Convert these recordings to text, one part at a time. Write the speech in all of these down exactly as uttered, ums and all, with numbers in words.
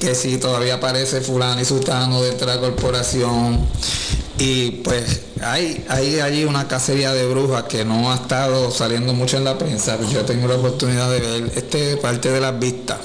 que si todavía aparece fulano y sutano dentro de la corporación. Y pues hay, hay allí una cacería de brujas que no ha estado saliendo mucho en la prensa. Yo tengo la oportunidad de ver este parte de las vistas.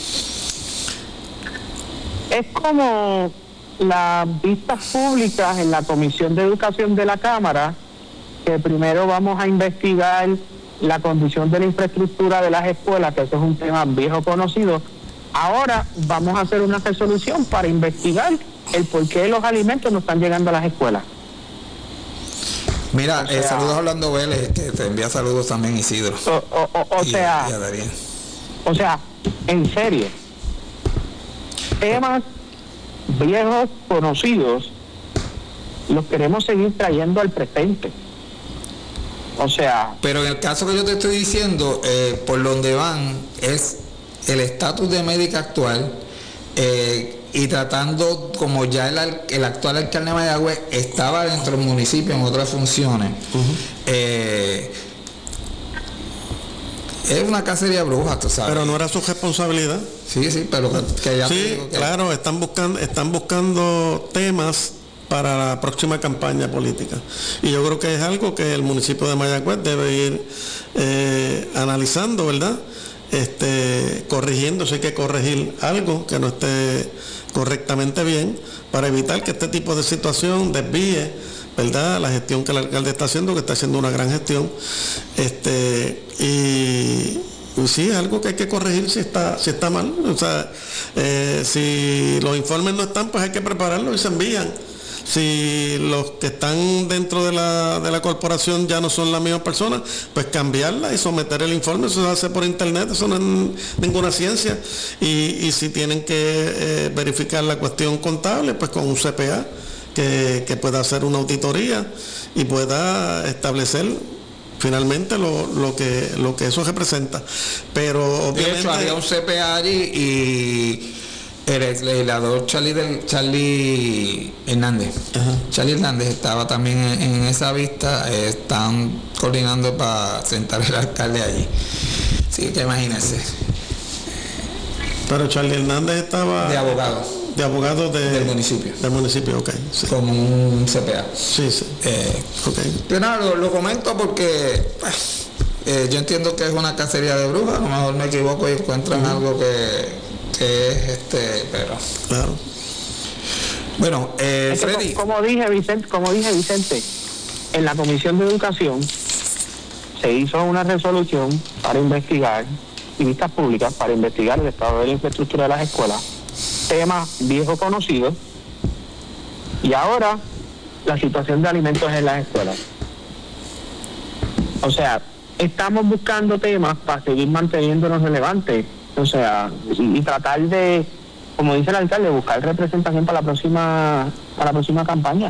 Es como las vistas públicas en la Comisión de Educación de la Cámara, que primero vamos a investigar la condición de la infraestructura de las escuelas, que eso es un tema viejo conocido. Ahora vamos a hacer una resolución para investigar el por qué los alimentos no están llegando a las escuelas. Mira, o sea, eh, saludos a Orlando Vélez, que te envía saludos también Isidro. O, o, o, o y, sea, y a Darien. o sea, en serio, temas viejos conocidos los queremos seguir trayendo al presente. O sea... Pero en el caso que yo te estoy diciendo, eh, por donde van es el estatus de médica actual, eh, y tratando, como ya el, el actual alcalde de Mayagüez estaba dentro del municipio en otras funciones, uh-huh. eh, es una cacería bruja, tú sabes. Pero no era su responsabilidad. Sí, sí, pero que, que ya... Sí, que... claro, están buscando, están buscando temas para la próxima campaña política. Y yo creo que es algo que el municipio de Mayagüez debe ir eh, analizando, ¿verdad? Este, corrigiendo, si hay que corregir algo que no esté correctamente bien, para evitar que este tipo de situación desvíe, ¿verdad?, la gestión que el alcalde está haciendo, que está haciendo una gran gestión. Este, y, y sí, es algo que hay que corregir si está, si está mal. O sea, eh, si los informes no están, pues hay que prepararlos y se envían. Si los que están dentro de la, de la corporación ya no son las mismas personas, pues cambiarla y someter el informe. Eso se hace por internet, eso no es ninguna ciencia. Y, y si tienen que eh, verificar la cuestión contable, pues con un C P A que, que pueda hacer una auditoría y pueda establecer finalmente lo, lo que lo que eso representa. Pero obviamente... De hecho, había un C P A allí y el ex legislador Charlie, del, Charlie Hernández. Uh-huh. Charlie Hernández estaba también en, en esa vista. Eh, están coordinando para sentar el alcalde allí. Sí, que imagínense. Pero Charlie Hernández estaba... De abogado. De abogado de, del municipio. Del municipio, ok. Sí. Como un C P A. Sí, sí. Eh, okay. Pero nada, lo, lo comento porque pues, eh, yo entiendo que es una cacería de brujas. A lo mejor me equivoco y encuentran uh-huh. algo que... que es este, pero claro. Bueno, eh, es que, Freddy, como dije Vicente, como dije Vicente, en la Comisión de Educación se hizo una resolución para investigar y vistas públicas para investigar el estado de la infraestructura de las escuelas, tema viejo conocido, y ahora la situación de alimentos en las escuelas. O sea, estamos buscando temas para seguir manteniéndonos relevantes. O sea, y, y tratar de, como dice el alcalde, buscar representación para la próxima para la próxima campaña.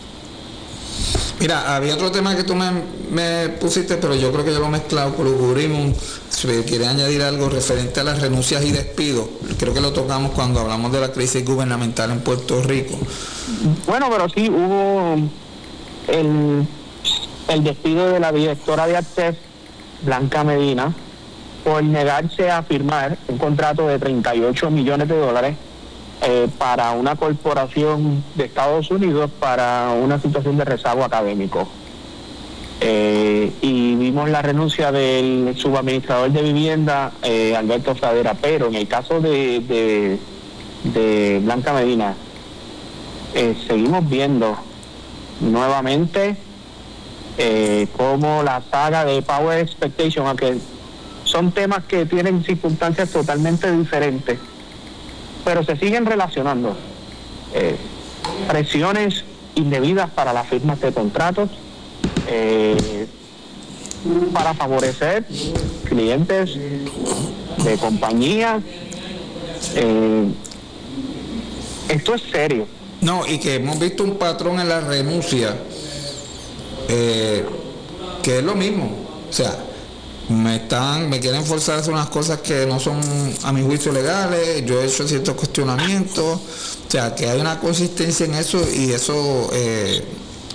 Mira, había otro tema que tú me, me pusiste, pero yo creo que yo lo he mezclado, por lo cubrimos. Si quiere añadir algo referente a las renuncias y despidos, creo que lo tocamos cuando hablamos de la crisis gubernamental en Puerto Rico. Bueno, pero sí hubo el, el despido de la directora de Access, Blanca Medina, por negarse a firmar un contrato de treinta y ocho millones de dólares eh, para una corporación de Estados Unidos para una situación de rezago académico. Eh, y vimos la renuncia del subadministrador de vivienda, eh, Alberto Fradera, pero en el caso de, de, de Blanca Medina, eh, seguimos viendo nuevamente eh, como la saga de Power Expectation, aunque son temas que tienen circunstancias totalmente diferentes, pero se siguen relacionando. Eh, presiones indebidas para las firmas de contratos, eh, para favorecer clientes de compañías. Eh, esto es serio. No, y que hemos visto un patrón en la renuncia, eh, que es lo mismo. O sea, me están, me quieren forzar a hacer unas cosas que no son a mi juicio legales. Yo he hecho ciertos cuestionamientos, o sea, que hay una consistencia en eso, y eso eh,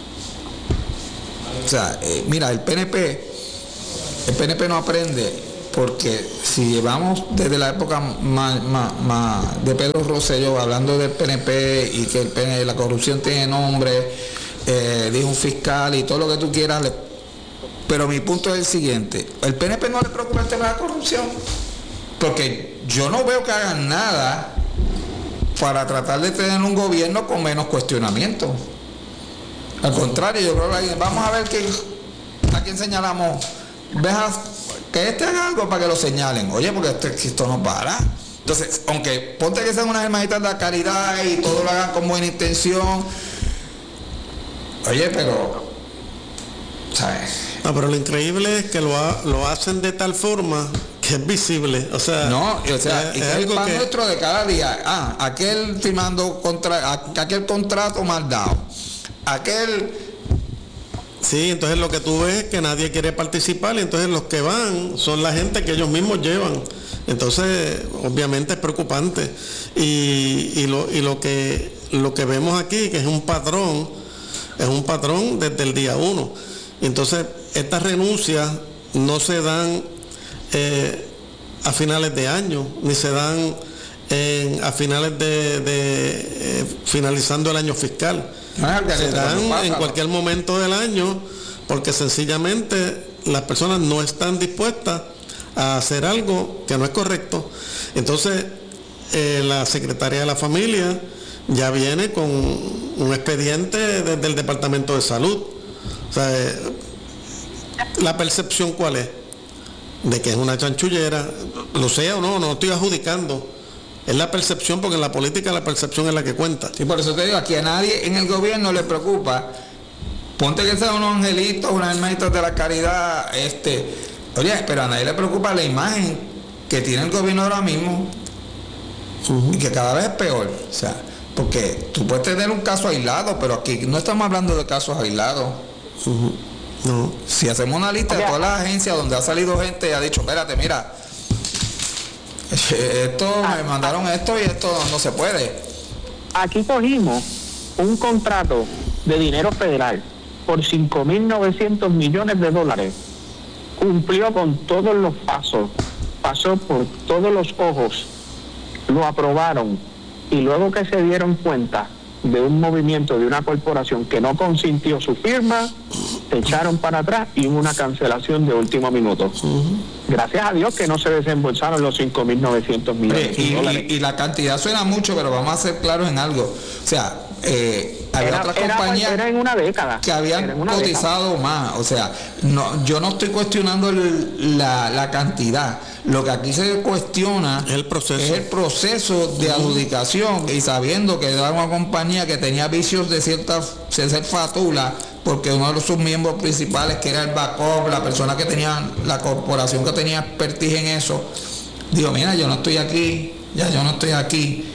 o sea, eh, mira, el P N P el P N P no aprende porque si llevamos desde la época ma, ma, ma de Pedro Rosselló hablando del P N P y que el P N P, la corrupción tiene nombre, eh, dijo un fiscal y todo lo que tú quieras, le, pero mi punto es el siguiente: ¿el P N P no le preocupa el tema de la corrupción? Porque yo no veo que hagan nada para tratar de tener un gobierno con menos cuestionamiento. Al contrario, yo creo que vamos a ver que, a quién señalamos. Deja que este haga algo para que lo señalen. Oye, porque esto, esto no para. Entonces, aunque ponte que sean unas hermanitas de la caridad y todo lo hagan con buena intención. Oye, pero... ¿sabes? No, pero lo increíble es que lo, ha, lo hacen de tal forma que es visible. O sea, no, o sea, es, y es que es algo el pan que... nuestro de cada día. Ah, aquel firmando contra, aquel contrato mal dado. Aquel... Sí, entonces lo que tú ves es que nadie quiere participar y entonces los que van son la gente que ellos mismos llevan. Entonces, obviamente es preocupante. Y, y, lo, y lo, que, lo que vemos aquí, que es un patrón, es un patrón desde el día uno. Entonces, estas renuncias no se dan eh, a finales de año, ni se dan en, a finales de, de eh, finalizando el año fiscal. Se dan en cualquier momento del año, porque sencillamente las personas no están dispuestas a hacer algo que no es correcto. Entonces, eh, la Secretaría de la Familia ya viene con un expediente desde el Departamento de Salud. O sea, eh, la percepción ¿cuál es? De que es una chanchullera, lo sea o no, no estoy adjudicando. Es la percepción, porque en la política la percepción es la que cuenta. Y por eso te digo, aquí a nadie en el gobierno le preocupa. Ponte que sean unos angelitos, unos hermanitos de la caridad, este, oye, pero a nadie le preocupa la imagen que tiene el gobierno ahora mismo, uh-huh. y que cada vez es peor. O sea, porque tú puedes tener un caso aislado, pero aquí no estamos hablando de casos aislados. Uh-huh. No. Si hacemos una lista de todas las agencias donde ha salido gente y ha dicho, espérate, mira, esto me mandaron esto y esto no se puede. Aquí cogimos un contrato de dinero federal por cinco mil novecientos millones de dólares. Cumplió con todos los pasos, pasó por todos los ojos, lo aprobaron, y luego que se dieron cuenta de un movimiento de una corporación que no consintió su firma, se echaron para atrás y hubo una cancelación de último minuto. Uh-huh. Gracias a Dios que no se desembolsaron los cinco mil novecientos millones y, de dólares. Y, y la cantidad suena mucho, pero vamos a ser claros en algo. O sea, eh, había era, otras era, compañías era en una década, que habían cotizado década. más. O sea, no, yo no estoy cuestionando el, la, la cantidad. Lo que aquí se cuestiona el proceso. es el proceso de adjudicación, y sabiendo que era una compañía que tenía vicios de cierta de ser fatula, porque uno de sus miembros principales, que era el backup, la persona que tenía, la corporación que tenía expertise en eso, digo, mira, yo no estoy aquí, ya yo no estoy aquí.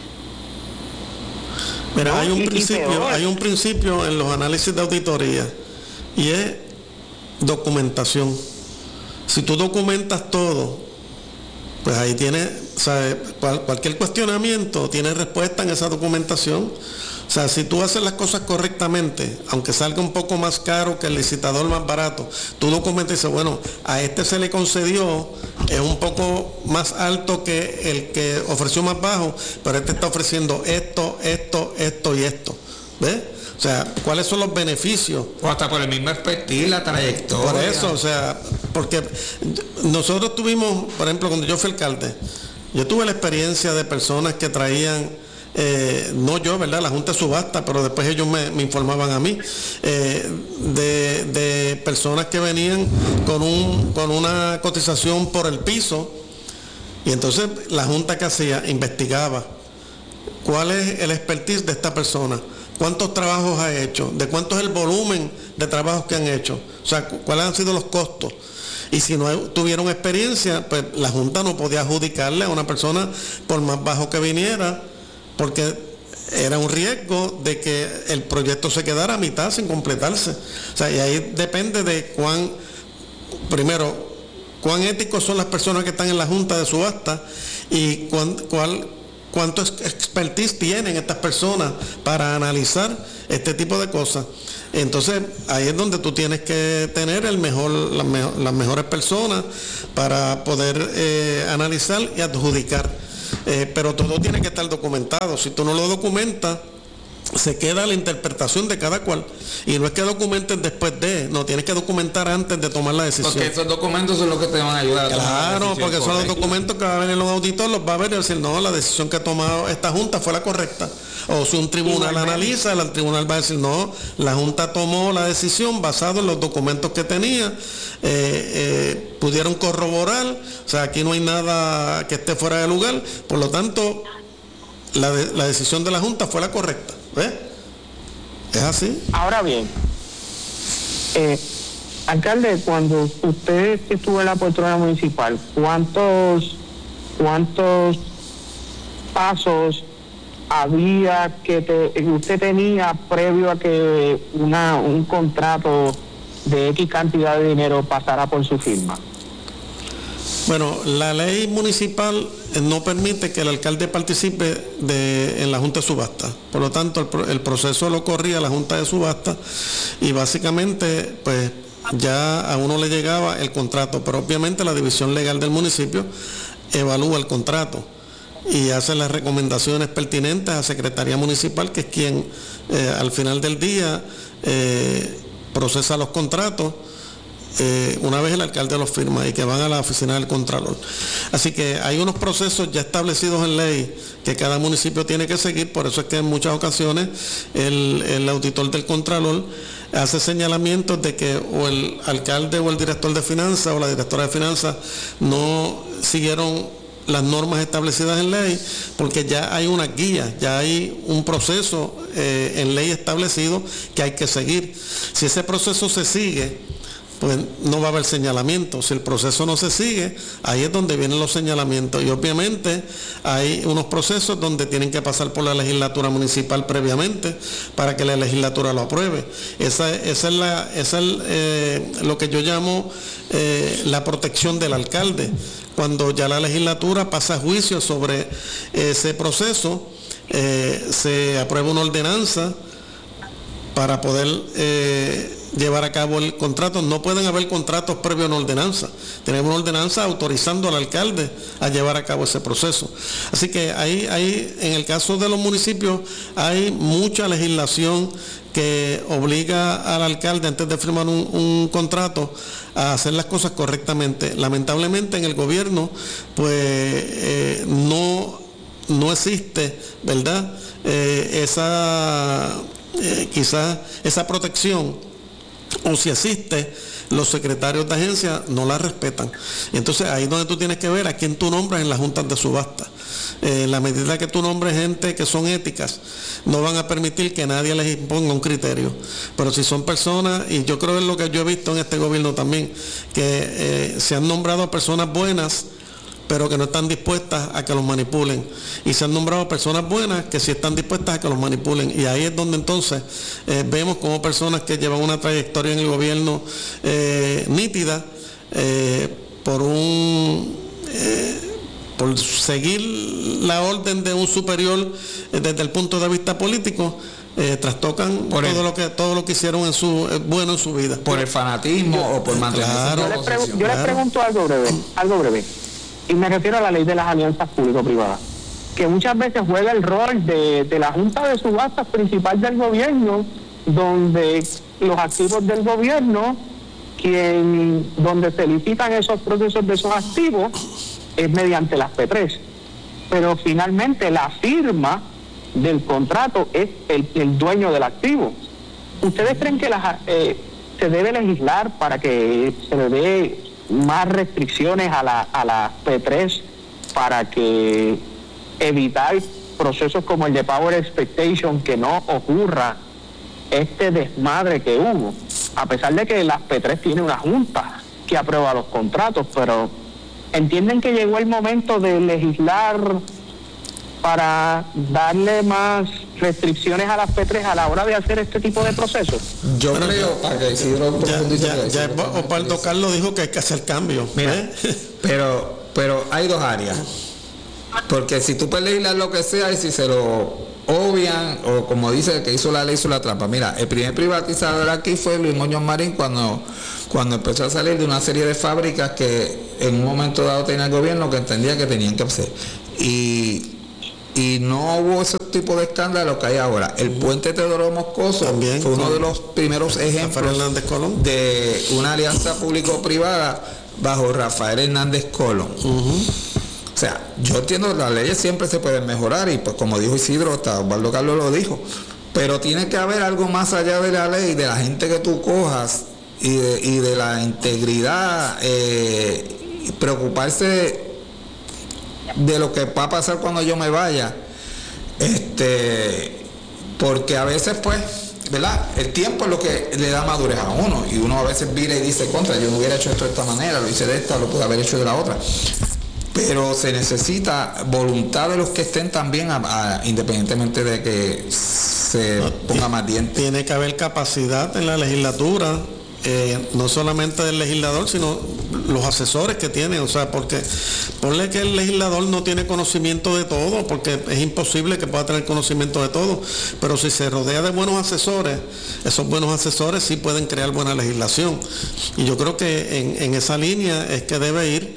Mira, no, hay un y, principio, y hay un principio en los análisis de auditoría, y es documentación. Si tú documentas todo, pues ahí tienes, ¿sabes? Cual, cualquier cuestionamiento tiene respuesta en esa documentación. O sea, si tú haces las cosas correctamente, aunque salga un poco más caro que el licitador más barato, tú documentas y dices, bueno, a este se le concedió, es un poco más alto que el que ofreció más bajo, pero este está ofreciendo esto, esto, esto y esto. ¿Ves? O sea, ¿cuáles son los beneficios? O hasta por el mismo expertise, la trayectoria. Por eso, o sea, porque nosotros tuvimos, por ejemplo, cuando yo fui alcalde, yo tuve la experiencia de personas que traían, eh, no yo, ¿verdad? La Junta de Subasta, pero después ellos me, me informaban a mí, eh, de, de personas que venían con, un, con una cotización por el piso, y entonces la Junta que hacía, investigaba cuál es el expertise de esta persona, cuántos trabajos ha hecho, de cuánto es el volumen de trabajos que han hecho, o sea, cuáles han sido los costos. Y si no tuvieron experiencia, pues la Junta no podía adjudicarle a una persona por más bajo que viniera, porque era un riesgo de que el proyecto se quedara a mitad sin completarse. O sea, y ahí depende de cuán, primero, cuán éticos son las personas que están en la Junta de Subasta y cuán, cuál cuánto expertise tienen estas personas para analizar este tipo de cosas. Entonces ahí es donde tú tienes que tener el mejor, las, mejor, las mejores personas para poder eh, analizar y adjudicar. Eh, pero todo tiene que estar documentado. Si tú no lo documentas, se queda la interpretación de cada cual. Y no es que documentes después de, no, tienes que documentar antes de tomar la decisión. Porque esos documentos son los que te van a ayudar a tomar la decisión. Claro, porque son los documentos que va a venir los auditores, los va a ver y decir, no, la decisión que ha tomado esta Junta fue la correcta. O si un tribunal analiza, el tribunal va a decir, no, la Junta tomó la decisión basado en los documentos que tenía, eh, eh, pudieron corroborar, o sea, aquí no hay nada que esté fuera de lugar, por lo tanto, la, de, la decisión de la Junta fue la correcta. ¿Ves? ¿Es así? Ahora bien, eh, alcalde, cuando usted estuvo en la poltrona municipal, ¿cuántos, cuántos pasos había que te, usted tenía previo a que una, un contrato de X cantidad de dinero pasara por su firma? Bueno, la ley municipal no permite que el alcalde participe de, en la Junta de Subasta. Por lo tanto, el, el proceso lo corría la Junta de Subasta y básicamente, pues, ya a uno le llegaba el contrato. Pero obviamente la división legal del municipio evalúa el contrato y hace las recomendaciones pertinentes a Secretaría Municipal, que es quien eh, al final del día eh, procesa los contratos. Eh, una vez el alcalde los firma y que van a la oficina del Contralor. Así que hay unos procesos ya establecidos en ley que cada municipio tiene que seguir, por eso es que en muchas ocasiones el, el auditor del Contralor hace señalamientos de que o el alcalde o el director de finanzas o la directora de finanzas no siguieron las normas establecidas en ley, porque ya hay una guía, ya hay un proceso eh, en ley establecido que hay que seguir. Si ese proceso se sigue, pues no va a haber señalamiento. Si el proceso no se sigue, ahí es donde vienen los señalamientos. Y obviamente hay unos procesos donde tienen que pasar por la legislatura municipal previamente para que la legislatura lo apruebe. Esa, esa es, la, esa es eh, lo que yo llamo eh, la protección del alcalde. Cuando ya la legislatura pasa a juicio sobre ese proceso, eh, se aprueba una ordenanza para poder eh, llevar a cabo el contrato. No pueden haber contratos previos a una ordenanza. Tenemos una ordenanza autorizando al alcalde a llevar a cabo ese proceso. Así que ahí, ahí en el caso de los municipios, hay mucha legislación que obliga al alcalde, antes de firmar un, un contrato, a hacer las cosas correctamente. Lamentablemente en el gobierno, pues eh, no, no existe, ¿verdad? Eh, esa... Eh, quizás esa protección, o si existe, los secretarios de agencia no la respetan. Y entonces ahí es donde tú tienes que ver a quién tú nombras en las juntas de subasta. Eh, en la medida que tú nombres gente que son éticas, no van a permitir que nadie les imponga un criterio. Pero si son personas, y yo creo que es lo que yo he visto en este gobierno también, que eh, se han nombrado a personas buenas, pero que no están dispuestas a que los manipulen. Y se han nombrado personas buenas que sí están dispuestas a que los manipulen. Y ahí es donde entonces eh, vemos como personas que llevan una trayectoria en el gobierno eh, nítida, eh, por un eh, por seguir la orden de un superior eh, desde el punto de vista político, eh, trastocan por todo el, lo que todo lo que hicieron en su eh, bueno en su vida. Por el fanatismo yo, o por mantener. Claro, yo, le, pregu yo claro. le pregunto algo breve, algo breve. Y me refiero a la ley de las alianzas público-privadas, que muchas veces juega el rol de, de la Junta de Subastas principal del gobierno, donde los activos del gobierno, quien donde se licitan esos procesos de esos activos, es mediante las P tres. Pero finalmente la firma del contrato es el, el dueño del activo. ¿Ustedes creen que las, eh, se debe legislar para que se le dé más restricciones a la a la P tres para que evitar procesos como el de Power Expectation, que no ocurra este desmadre que hubo, a pesar de que las P tres tiene una junta que aprueba los contratos? Pero ¿entienden que llegó el momento de legislar para darle más restricciones a las P tres a la hora de hacer este tipo de procesos? Yo bueno, creo para que Isidro ya, ya, ya, ya Osvaldo Carlos dijo que hay que hacer cambios. Mira, ¿eh? pero pero hay dos áreas, porque si tú puedes legislar lo que sea y si se lo obvian, o como dice el que hizo la ley, hizo la trampa. Mira, el primer privatizador aquí fue Luis Muñoz Marín cuando, cuando empezó a salir de una serie de fábricas que en un momento dado tenía el gobierno que entendía que tenían que hacer. Y, y no hubo ese tipo de escándalo que hay ahora. El puente Teodoro Moscoso también fue uno de los primeros ejemplos de una alianza público-privada bajo Rafael Hernández Colón. Uh-huh. O sea, yo entiendo, las leyes siempre se pueden mejorar y pues como dijo Isidro, hasta Osvaldo Carlos lo dijo, pero tiene que haber algo más allá de la ley, de la gente que tú cojas y de, y de la integridad, eh, y preocuparse de lo que va a pasar cuando yo me vaya, este, porque a veces pues, ¿verdad? El tiempo es lo que le da madurez a uno y uno a veces vira y dice, contra, yo no hubiera hecho esto de esta manera, lo hice de esta, lo pude haber hecho de la otra. Pero se necesita voluntad de los que estén también, a, a, independientemente de que se no, ponga más diente. Tiene que haber capacidad en la legislatura, eh, no solamente del legislador, sino los asesores que tienen, o sea, porque ponle que el legislador no tiene conocimiento de todo, porque es imposible que pueda tener conocimiento de todo, pero si se rodea de buenos asesores, esos buenos asesores sí pueden crear buena legislación, y yo creo que en, en esa línea es que debe ir,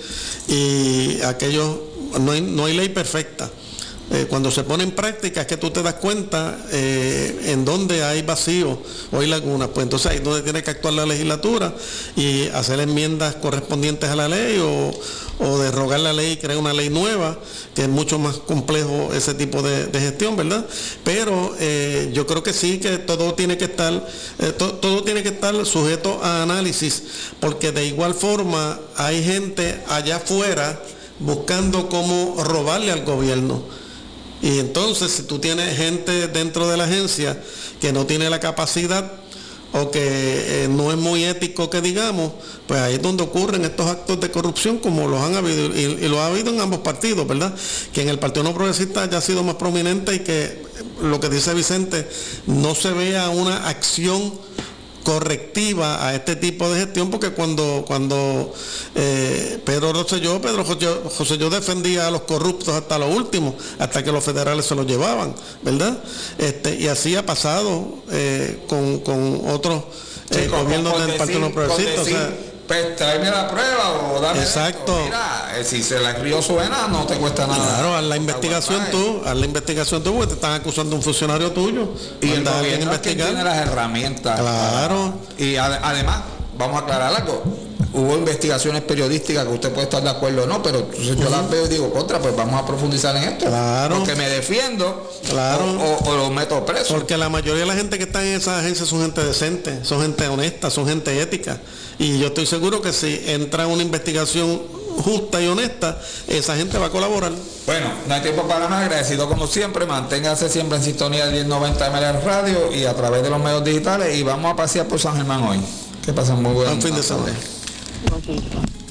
y aquellos, no hay, no hay ley perfecta. Eh, cuando se pone en práctica es que tú te das cuenta eh, en donde hay vacíos o hay lagunas, pues entonces ahí es donde tiene que actuar la legislatura y hacer enmiendas correspondientes a la ley o, o derrogar la ley y crear una ley nueva, que es mucho más complejo ese tipo de, de gestión, ¿verdad? Pero eh, yo creo que sí, que todo tiene que estar, eh, to, todo tiene que estar sujeto a análisis, porque de igual forma hay gente allá afuera buscando cómo robarle al gobierno. Y entonces, si tú tienes gente dentro de la agencia que no tiene la capacidad o que eh, no es muy ético que digamos, pues ahí es donde ocurren estos actos de corrupción como los han habido, y, y lo ha habido en ambos partidos, ¿verdad? Que en el Partido No Progresista ya ha sido más prominente y que lo que dice Vicente, no se vea una acción correctiva a este tipo de gestión, porque cuando cuando eh, Pedro Rosselló, Pedro Rosselló defendía a los corruptos hasta lo último, hasta que los federales se los llevaban, ¿verdad? Este, y así ha pasado eh, con, con otros eh, sí, gobiernos del Partido No Progresista. O sea, pues tráeme la prueba o dame exacto. Esto. Mira, eh, si se la crió suena, no te cuesta nada. Claro, haz la investigación tú, haz la investigación tú, porque te están acusando de un funcionario tuyo. Y el gobierno es quien tiene las herramientas. Claro. Para, y ad, además, vamos a aclarar algo. Hubo investigaciones periodísticas que usted puede estar de acuerdo o no, pero entonces yo uh-huh. las veo y digo, contra, pues vamos a profundizar en esto. Claro. Porque me defiendo claro. o, o, o lo meto preso. Porque la mayoría de la gente que está en esas agencias son gente decente, son gente honesta, son gente ética. Y yo estoy seguro que si entra una investigación justa y honesta, esa gente va a colaborar. Bueno, no hay tiempo para más, agradecido como siempre, manténgase siempre en sintonía del diez noventa M L Radio y a través de los medios digitales, y vamos a pasear por San Germán hoy. Que pasen muy buen fin de semana. Okay.